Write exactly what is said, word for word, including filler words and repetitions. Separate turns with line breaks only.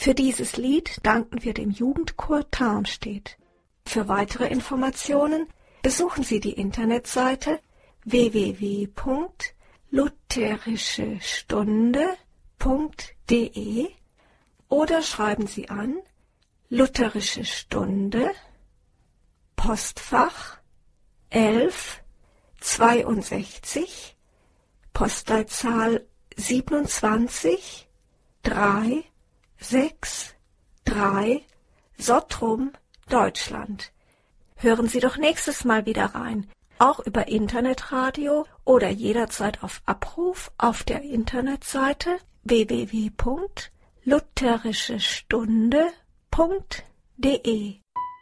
Für dieses Lied danken wir dem Jugendchor Tarmstedt. Für weitere Informationen besuchen Sie die Internetseite w w w punkt lutherische stunde punkt d e oder schreiben Sie an Lutherische Stunde, Postfach elf zweiundsechzig, Postleitzahl siebenundzwanzig drei sechs drei, Sottrum, Deutschland. Hören Sie doch nächstes Mal wieder rein, auch über Internetradio oder jederzeit auf Abruf auf der Internetseite w w w punkt lutherische stunde punkt d e.